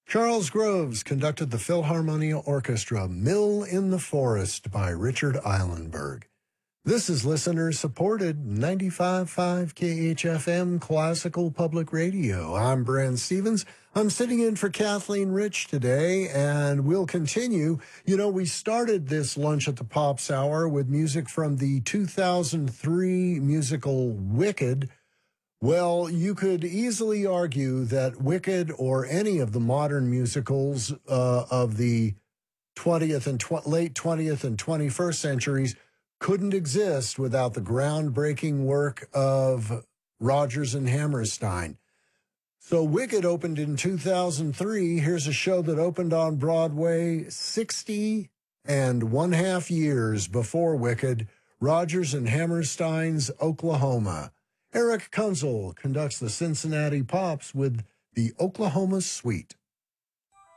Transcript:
Charles Groves conducted the Philharmonia Orchestra, Mill in the Forest by Richard Eilenberg. This is listener-supported 95.5 KHFM Classical Public Radio. I'm Brand Stevens. I'm sitting in for Kathleen Rich today, and we'll continue. You know, we started this Lunch at the Pops Hour with music from the 2003 musical Wicked. Well, you could easily argue that Wicked or any of the modern musicals of the 20th and late 20th and 21st centuries couldn't exist without the groundbreaking work of Rodgers and Hammerstein. So Wicked opened in 2003. Here's a show that opened on Broadway 60 and one-half years before Wicked, Rodgers and Hammerstein's Oklahoma. Eric Kunzel conducts the Cincinnati Pops with the Oklahoma Suite.